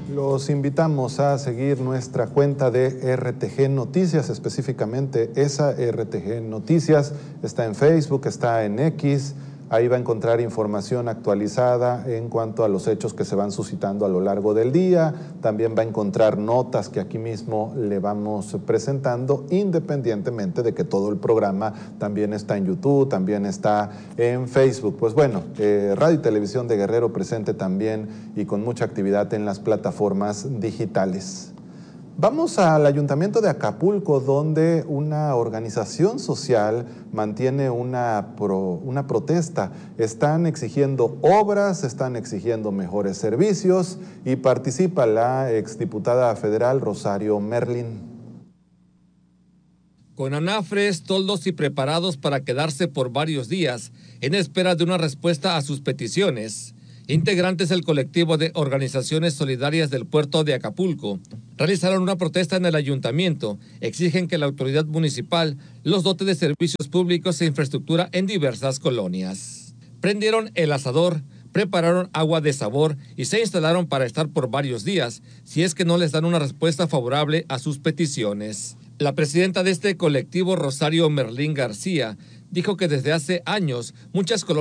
Los invitamos a seguir nuestra cuenta de RTG Noticias, específicamente esa RTG Noticias. Está en Facebook, está en X. Ahí va a encontrar información actualizada en cuanto a los hechos que se van suscitando a lo largo del día. También va a encontrar notas que aquí mismo le vamos presentando, independientemente de que todo el programa también está en YouTube, también está en Facebook. Pues bueno, Radio y Televisión de Guerrero presente también y con mucha actividad en las plataformas digitales. Vamos al Ayuntamiento de Acapulco, donde una organización social mantiene una protesta. Están exigiendo obras, están exigiendo mejores servicios y participa la exdiputada federal Rosario Merlin. Con anafres, toldos y preparados para quedarse por varios días en espera de una respuesta a sus peticiones, integrantes del colectivo de organizaciones solidarias del puerto de Acapulco realizaron una protesta en el ayuntamiento. Exigen que la autoridad municipal los dote de servicios públicos e infraestructura en diversas colonias. Prendieron el asador, prepararon agua de sabor y se instalaron para estar por varios días, si es que no les dan una respuesta favorable a sus peticiones. La presidenta de este colectivo, Rosario Merlín García, dijo que desde hace años muchas colonias